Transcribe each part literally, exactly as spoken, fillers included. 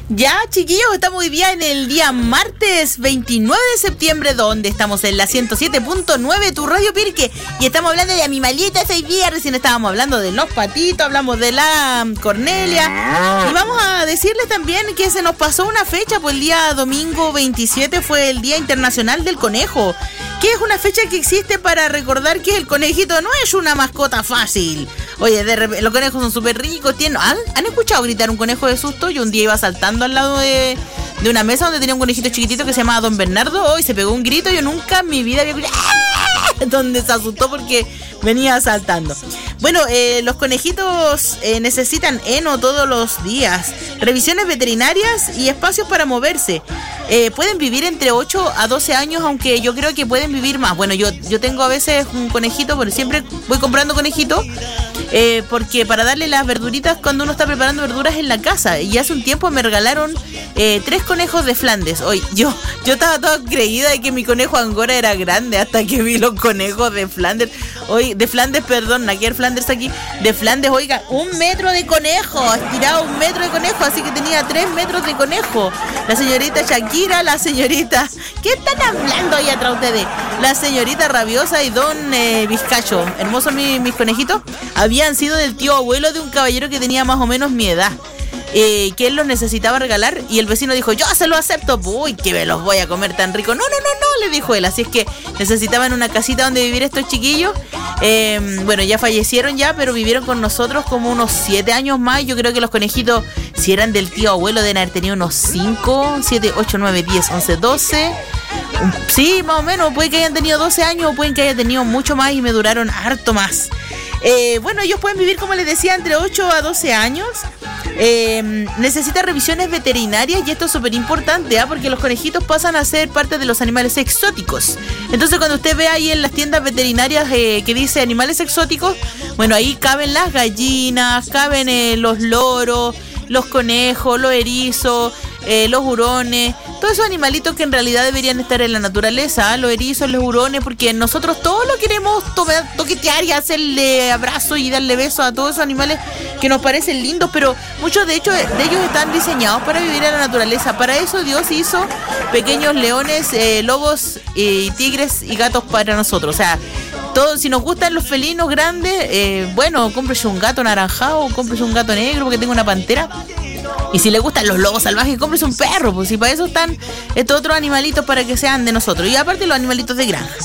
Ya, chiquillos, estamos hoy día en el día martes veintinueve de septiembre, donde estamos en la ciento siete punto nueve, tu Radio Pirque, y estamos hablando de animalitas hoy día. Recién estábamos hablando de los patitos, hablamos de la Cornelia, y vamos a decirles también que se nos pasó una fecha, pues el día domingo veintisiete fue el Día Internacional del Conejo, que es una fecha que existe para recordar que el conejito no es una mascota fácil. Oye, de repente, los conejos son súper ricos, tienen, ¿han, ¿han escuchado gritar un conejo de susto? Yo un día iba saltando al lado de, de una mesa donde tenía un conejito chiquitito que se llamaba Don Bernardo, hoy se pegó un grito, yo nunca en mi vida había escuchado, ¡ah!, donde se asustó porque venía saltando. Bueno, eh, los conejitos eh, necesitan heno todos los días, revisiones veterinarias y espacios para moverse. Eh, pueden vivir entre ocho a doce años, aunque yo creo que pueden vivir más. Bueno, yo, yo tengo a veces un conejito, pero siempre voy comprando conejitos, eh, porque para darle las verduritas cuando uno está preparando verduras en la casa. Y hace un tiempo me regalaron eh, tres conejos de Flandes. Hoy yo, yo estaba toda creída de que mi conejo angora era grande hasta que vi los conejos de Flandes. Hoy, de Flandes, perdón, aquí el Flandes aquí, de Flandes, oiga, un metro de conejo, estirado un metro de conejo, así que tenía tres metros de conejo. La señorita Shakira, la señorita, ¿qué están hablando ahí atrás ustedes? La señorita Rabiosa y don eh, Vizcacho, hermosos mis, mis conejitos, habían sido del tío abuelo de un caballero que tenía más o menos mi edad. Eh, que él los necesitaba regalar y el vecino dijo, yo se lo acepto. Uy, que me los voy a comer tan rico. No, no, no, no, le dijo él. Así es que necesitaban una casita donde vivir estos chiquillos. Eh, bueno, ya fallecieron ya, pero vivieron con nosotros como unos siete años más. Yo creo que los conejitos, si eran del tío abuelo, deben haber tenido unos cinco, siete, ocho, nueve, diez, once, doce. Sí, más o menos. Puede que hayan tenido doce años o pueden que hayan tenido mucho más y me duraron harto más. Eh, bueno, ellos pueden vivir, como les decía, entre ocho a doce años. Eh, necesita revisiones veterinarias y esto es súper importante, ¿eh? Porque los conejitos pasan a ser parte de los animales exóticos. Entonces cuando usted ve ahí en las tiendas veterinarias eh, que dice animales exóticos, bueno, ahí caben las gallinas, caben eh, los loros, los conejos, los erizos, eh, los hurones, todos esos animalitos que en realidad deberían estar en la naturaleza, ¿eh? Los erizos, los hurones, porque nosotros todos lo queremos to- toquetear y hacerle abrazo y darle besos a todos esos animales que nos parecen lindos, pero muchos de hecho de ellos están diseñados para vivir en la naturaleza. Para eso Dios hizo pequeños leones, eh, lobos, eh, tigres y gatos para nosotros. O sea, todo, si nos gustan los felinos grandes, eh, bueno, cómprese un gato naranjado, cómprese un gato negro porque tengo una pantera. Y si le gustan los lobos salvajes, cómprese un perro, pues si para eso están estos otros animalitos para que sean de nosotros. Y aparte los animalitos de granja.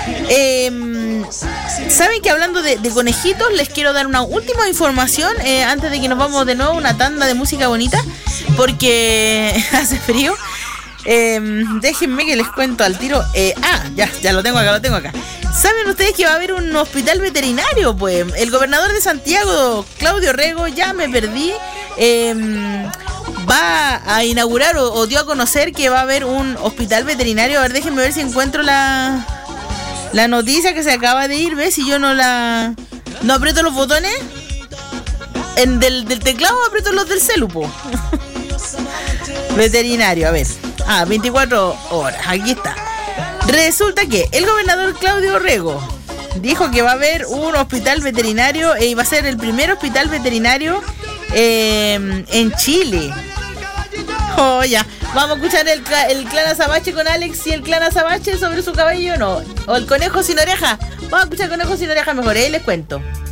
Eh, Saben que hablando de, de conejitos, les quiero dar una última información eh, antes de que nos vamos de nuevo a una tanda de música bonita, porque hace frío. Eh, déjenme que les cuento al tiro. Eh, ah, ya, ya lo tengo acá, lo tengo acá. ¿Saben ustedes que va a haber un hospital veterinario? Pues el gobernador de Santiago, Claudio Rego, ya me perdí, eh, va a inaugurar o, o dio a conocer que va a haber un hospital veterinario. A ver, déjenme ver si encuentro la, la noticia que se acaba de ir. ¿Ves? Si yo no la... no aprieto los botones en del, del teclado, aprieto los del celu, po. Veterinario, a ver. Ah, veinticuatro horas, aquí está. Resulta que el gobernador Claudio Rego dijo que va a haber un hospital veterinario y va a ser el primer hospital veterinario eh, en Chile. Oh, ya. Vamos a escuchar el, el clan Azabache con Alex y el clan Azabache sobre su cabello, ¿no? O el conejo sin oreja. Vamos a escuchar el conejo sin oreja mejor, ahí les cuento.